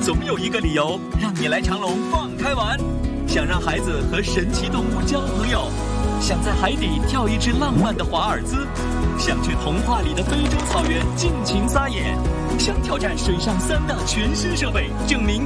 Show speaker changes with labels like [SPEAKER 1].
[SPEAKER 1] 总有一个理由让你来长隆放开玩。想让孩子和神奇动物交朋友，想在海底跳一支浪漫的华尔兹，想去童话里的非洲草原尽情撒野，想挑战水上3大全新设备，证明